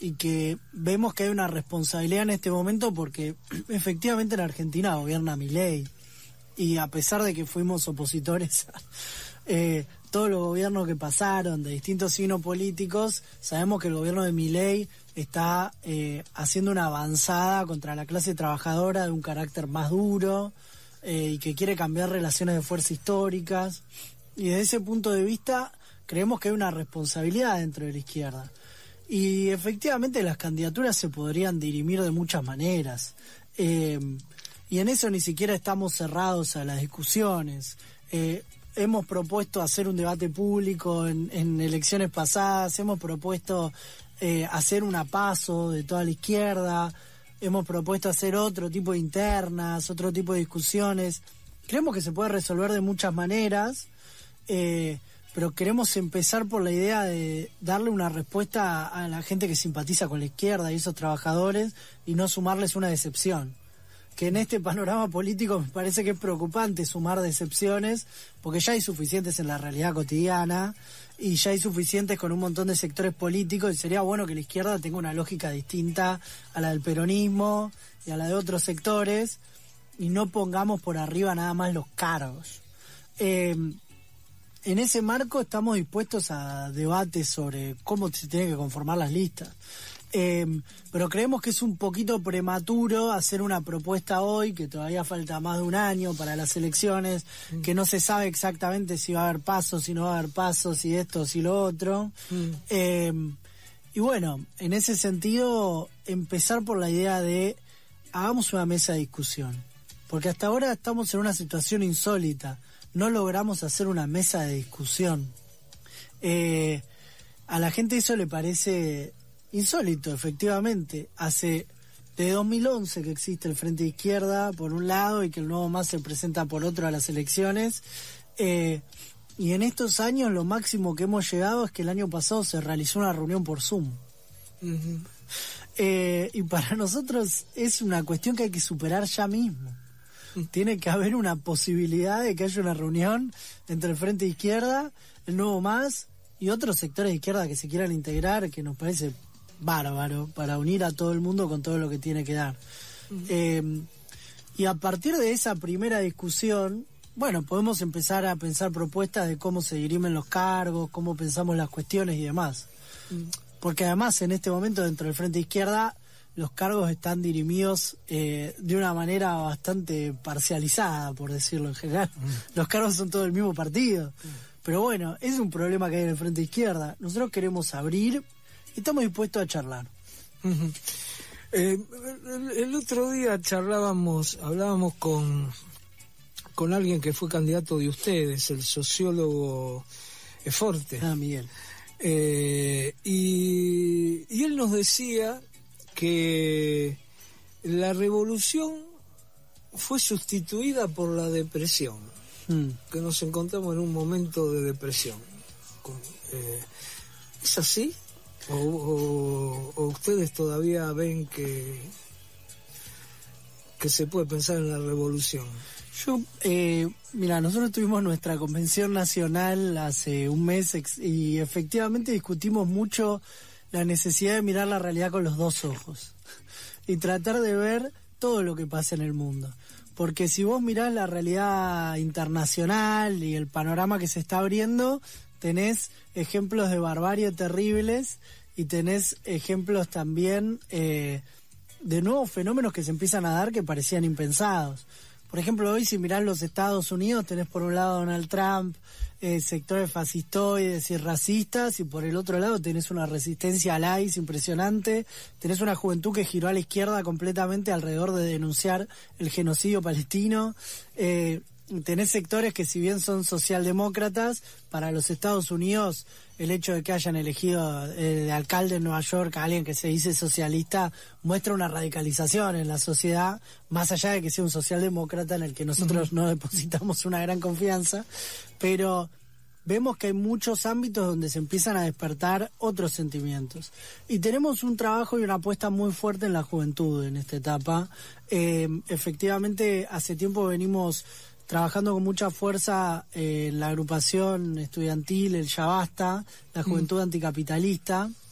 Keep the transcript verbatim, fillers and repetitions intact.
y que vemos que hay una responsabilidad en este momento porque efectivamente en Argentina gobierna Milei, y a pesar de que fuimos opositores a eh, todos los gobiernos que pasaron de distintos signos políticos, sabemos que el gobierno de Milei está eh, haciendo una avanzada contra la clase trabajadora de un carácter más duro, eh, y que quiere cambiar relaciones de fuerza históricas, y desde ese punto de vista creemos que hay una responsabilidad dentro de la izquierda. Y efectivamente las candidaturas se podrían dirimir de muchas maneras. Eh, y en eso ni siquiera estamos cerrados a las discusiones. Eh, hemos propuesto hacer un debate público en, en elecciones pasadas, hemos propuesto eh, hacer una PASO de toda la izquierda, hemos propuesto hacer otro tipo de internas, otro tipo de discusiones. Creemos que se puede resolver de muchas maneras, eh, pero queremos empezar por la idea de darle una respuesta a la gente que simpatiza con la izquierda y esos trabajadores, y no sumarles una decepción. Que en este panorama político me parece que es preocupante sumar decepciones, porque ya hay suficientes en la realidad cotidiana, y ya hay suficientes con un montón de sectores políticos, y sería bueno que la izquierda tenga una lógica distinta a la del peronismo y a la de otros sectores, y no pongamos por arriba nada más los cargos. Eh, En ese marco estamos dispuestos a debates sobre cómo se tienen que conformar las listas. Eh, pero creemos que es un poquito prematuro hacer una propuesta hoy, que todavía falta más de un año para las elecciones, mm. que no se sabe exactamente si va a haber pasos, si no va a haber pasos, si esto, si lo otro. Mm. Eh, y bueno, en ese sentido, empezar por la idea de hagamos una mesa de discusión. Porque hasta ahora estamos en una situación insólita. No logramos hacer una mesa de discusión. Eh, a la gente eso le parece insólito, efectivamente. Hace de dos mil once que existe el Frente de Izquierda, por un lado, y que el Nuevo Más se presenta por otro a las elecciones. Eh, y en estos años lo máximo que hemos llegado es que el año pasado se realizó una reunión por Zoom. Uh-huh. Eh, y para nosotros es una cuestión que hay que superar ya mismo. Tiene que haber una posibilidad de que haya una reunión entre el Frente de Izquierda, el Nuevo Más y otros sectores de izquierda que se quieran integrar, que nos parece bárbaro, para unir a todo el mundo con todo lo que tiene que dar. Uh-huh. Eh, y a partir de esa primera discusión, bueno, podemos empezar a pensar propuestas de cómo se dirimen los cargos, cómo pensamos las cuestiones y demás. Uh-huh. Porque además en este momento dentro del Frente de Izquierda los cargos están dirimidos eh, de una manera bastante parcializada, por decirlo en general. Mm. Los cargos son todo el mismo partido. Mm. Pero bueno, ese es un problema que hay en el Frente de Izquierda. Nosotros queremos abrir y estamos dispuestos a charlar. Uh-huh. eh, el, el otro día charlábamos, hablábamos con, con alguien que fue candidato de ustedes, el sociólogo Forte. Ah, Miguel. Eh, y, y él nos decía que la revolución fue sustituida por la depresión, mm. que nos encontramos en un momento de depresión. Eh, ¿Es así? ¿O, o, o ustedes todavía ven que, que se puede pensar en la revolución? Yo, eh, mira, nosotros tuvimos nuestra convención nacional hace un mes ex- y efectivamente discutimos mucho la necesidad de mirar la realidad con los dos ojos y tratar de ver todo lo que pasa en el mundo. Porque si vos mirás la realidad internacional y el panorama que se está abriendo, tenés ejemplos de barbarie terribles y tenés ejemplos también eh, de nuevos fenómenos que se empiezan a dar que parecían impensados. Por ejemplo, hoy si mirás los Estados Unidos, tenés por un lado Donald Trump, eh, sectores fascistoides y racistas, y por el otro lado tenés una resistencia al I C E impresionante, tenés una juventud que giró a la izquierda completamente alrededor de denunciar el genocidio palestino, eh, tenés sectores que si bien son socialdemócratas, para los Estados Unidos el hecho de que hayan elegido eh, de alcalde en Nueva York a alguien que se dice socialista muestra una radicalización en la sociedad, más allá de que sea un socialdemócrata en el que nosotros uh-huh. no depositamos una gran confianza, pero vemos que hay muchos ámbitos donde se empiezan a despertar otros sentimientos. Y tenemos un trabajo y una apuesta muy fuerte en la juventud en esta etapa. Eh, efectivamente, hace tiempo venimos trabajando con mucha fuerza en eh, la agrupación estudiantil, el Ya Basta, la Juventud mm. Anticapitalista,